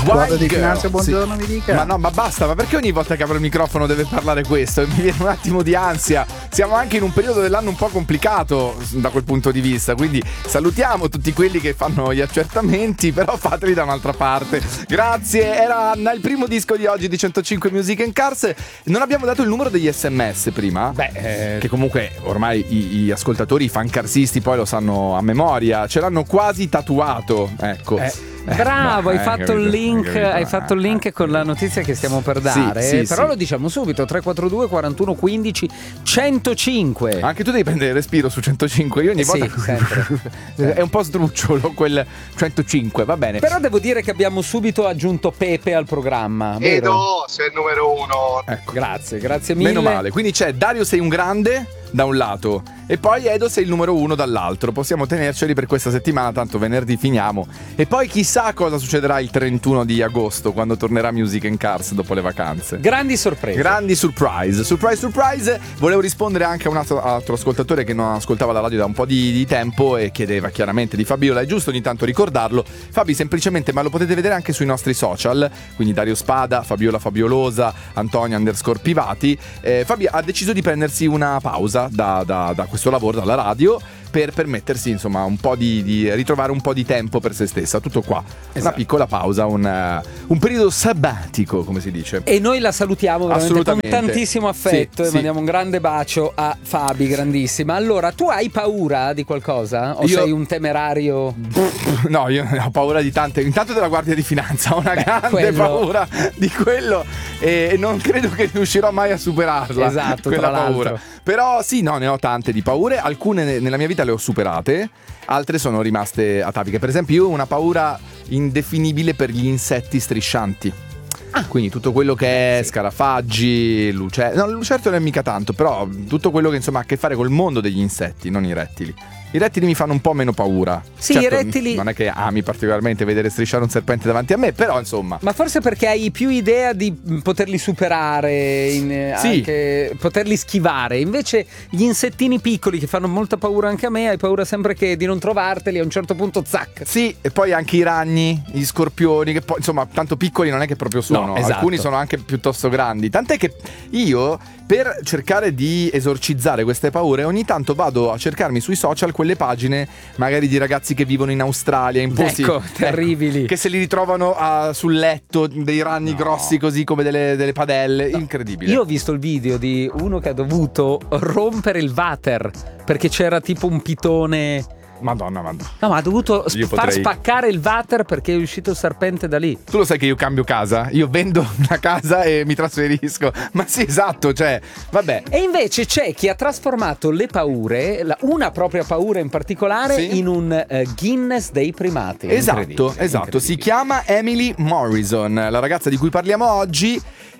Guardia di finanza, buongiorno, mi dica. Ma no, ma basta, ma perché ogni volta che apro il microfono deve parlare questo? Mi viene un attimo di ansia. Siamo anche in un periodo dell'anno un po' complicato da quel punto di vista, quindi salutiamo tutti quelli che fanno gli accertamenti, però fateli da un'altra parte. Grazie, era Anna, il primo disco di oggi di 105 Music and Cars. Non abbiamo dato il numero degli SMS prima, che comunque ormai i ascoltatori, i fan carsisti poi lo sanno a memoria, ce l'hanno quasi tatuato, ecco. Bravo, hai fatto il link con la notizia che stiamo per dare. Sì, però lo diciamo subito: 342 41 15 105. Anche tu devi prendere il respiro su 105. Io ogni volta sempre. è un po' sdrucciolo quel 105, va bene. Però devo dire che abbiamo subito aggiunto Pepe al programma. Vero? Sei il numero uno. Ecco. Grazie mille. Meno male. Quindi c'è Dario sei un grande da un lato e poi Edo sei il numero uno dall'altro. Possiamo tenerceli per questa settimana, tanto venerdì finiamo. E poi chissà cosa succederà il 31 di agosto, quando tornerà Music and Cars dopo le vacanze. Grandi sorprese. Grandi surprise. Volevo rispondere anche a un altro ascoltatore che non ascoltava la radio da un po' di tempo e chiedeva chiaramente di Fabiola. È giusto ogni tanto ricordarlo. Fabi, semplicemente, ma lo potete vedere anche sui nostri social, quindi Dario Spada, Fabiola Fabiolosa, Antonia _Pivati. Fabi ha deciso di prendersi una pausa da questo lavoro, dalla radio, per permettersi insomma un po' di ritrovare un po' di tempo per se stessa. Tutto qua. Esatto. Una piccola pausa, un periodo sabbatico, come si dice. E noi la salutiamo veramente con tantissimo affetto e mandiamo un grande bacio a Fabi, grandissima. Allora, tu hai paura di qualcosa? O sei un temerario? No, io ho paura di tante. Intanto della Guardia di Finanza, ho una grande paura di quello e non credo che riuscirò mai a superarla. Esatto, quella tra paura. l'altro. Però sì, no, ne ho tante di paure. Alcune nella mia vita le ho superate, altre sono rimaste ataviche. Per esempio, io ho una paura indefinibile per gli insetti striscianti. Quindi tutto quello che è scarafaggi, lucertoli. No, lucertoli non è mica tanto, però tutto quello che insomma ha a che fare col mondo degli insetti, non i rettili. I rettili mi fanno un po' meno paura. Sì, certo, i rettili. Non è che ami particolarmente vedere strisciare un serpente davanti a me, però insomma. Ma forse perché hai più idea di poterli superare, anche poterli schivare. Invece gli insettini piccoli che fanno molta paura anche a me, hai paura sempre di non trovarteli, a un certo punto zac. Sì, e poi anche i ragni, gli scorpioni, che poi insomma tanto piccoli non è che proprio sono. No, esatto. Alcuni sono anche piuttosto grandi. Tant'è che io, per cercare di esorcizzare queste paure, ogni tanto vado a cercarmi sui social quelle pagine magari di ragazzi che vivono in Australia, in posti terribili, che se li ritrovano sul letto, dei ragni grossi così come delle padelle. Incredibile. Io ho visto il video di uno che ha dovuto rompere il water perché c'era tipo un pitone. Madonna. No, ma ha dovuto far spaccare il water perché è uscito il serpente da lì. Tu lo sai che io cambio casa? Io vendo una casa e mi trasferisco. Ma sì, esatto, cioè, vabbè. E invece c'è chi ha trasformato le paure, una propria paura in particolare, in un Guinness dei primati. Esatto. Si chiama Emily Morrison, la ragazza di cui parliamo oggi.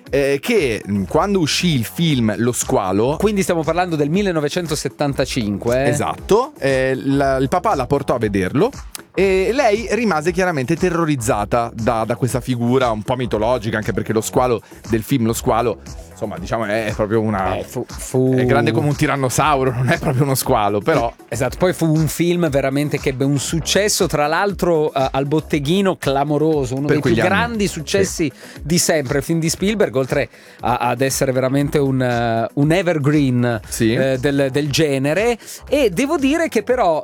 Che quando uscì il film Lo Squalo, quindi stiamo parlando del 1975, esatto, il papà la portò a vederlo e lei rimase chiaramente terrorizzata da questa figura un po' mitologica, anche perché lo squalo del film Lo Squalo, insomma, diciamo è proprio una è grande come un tirannosauro, non è proprio uno squalo, però esatto. Poi fu un film veramente che ebbe un successo, tra l'altro al botteghino clamoroso, uno dei più grandi successi di sempre, il film di Spielberg, oltre ad essere veramente un evergreen del genere. E devo dire che però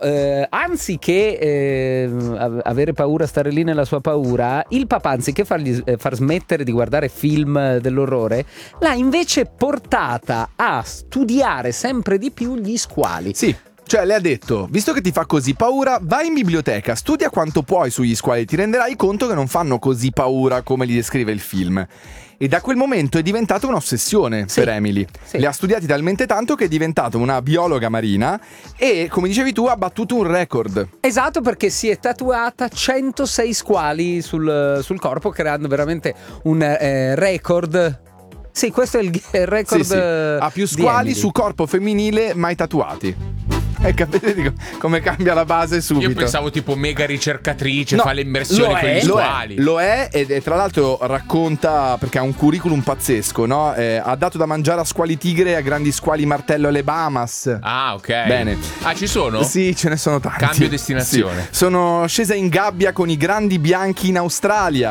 anziché avere paura, stare lì nella sua paura, il papà, anziché far smettere di guardare film dell'orrore, l'ha invece portata a studiare sempre di più gli squali. Sì. Cioè le ha detto, visto che ti fa così paura, vai in biblioteca, studia quanto puoi sugli squali, ti renderai conto che non fanno così paura come li descrive il film. E da quel momento è diventata un'ossessione per Emily. Le ha studiati talmente tanto che è diventata una biologa marina e, come dicevi tu, ha battuto un record. Esatto, perché si è tatuata 106 squali sul corpo, creando veramente un record. Sì, questo è il record. Ha più squali su corpo femminile mai tatuati. Capite come cambia la base subito. Io pensavo tipo mega ricercatrice, fa le immersioni con gli squali. Lo è e tra l'altro racconta, perché ha un curriculum pazzesco, no? Ha dato da mangiare a squali tigre e a grandi squali martello alle Bahamas. Ah, ok. Bene. Ah, ci sono? Sì, ce ne sono tanti. Cambio destinazione. Sì. Sono scesa in gabbia con i grandi bianchi in Australia.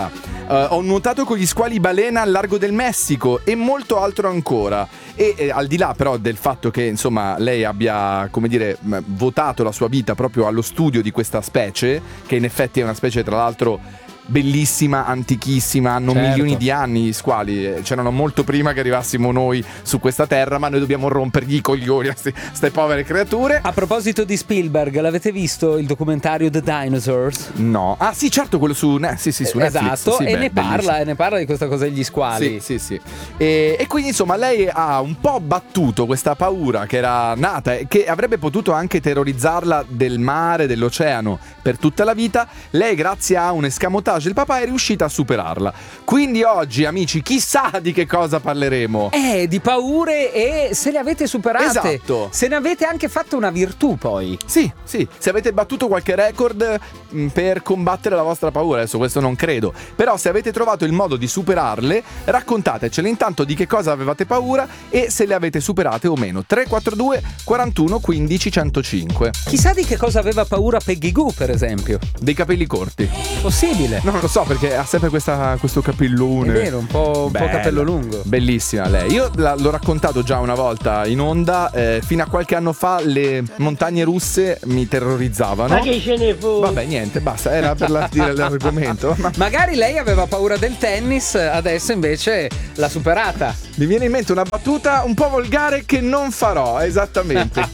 Ho nuotato con gli squali balena al largo del Messico e molto altro ancora. E al di là però del fatto che insomma lei abbia, come dire, votato la sua vita proprio allo studio di questa specie, che in effetti è una specie tra l'altro bellissima, antichissima, hanno milioni di anni gli squali, c'erano molto prima che arrivassimo noi su questa terra, ma noi dobbiamo rompergli i coglioni a queste povere creature. A proposito di Spielberg, l'avete visto il documentario The Dinosaurs? No. Ah sì, certo, quello su, su Netflix. Esatto, sì, e ne parla di questa cosa degli squali. Sì. E quindi insomma lei ha un po' battuto questa paura che era nata e che avrebbe potuto anche terrorizzarla del mare, dell'oceano per tutta la vita. Lei, grazie a un escamotage del papà, è riuscita a superarla. Quindi oggi, amici, chissà di che cosa parleremo. Di paure, e se le avete superate. Esatto. Se ne avete anche fatto una virtù poi. Sì, se avete battuto qualche record per combattere la vostra paura, adesso questo non credo, però se avete trovato il modo di superarle, raccontatecele intanto di che cosa avevate paura e se le avete superate o meno. 342 41 15 105. Chissà di che cosa aveva paura Peggy Goo, per esempio. Dei capelli corti. Possibile. No, non lo so, perché ha sempre questo capellone. È vero, un po' capello lungo. Bellissima lei. Io l'ho raccontato già una volta in onda. Fino a qualche anno fa le montagne russe mi terrorizzavano. Ma che ce ne fu? Vabbè, niente, basta. Era per dire l'argomento. Magari lei aveva paura del tennis, adesso invece l'ha superata. Mi viene in mente una battuta un po' volgare che non farò, esattamente.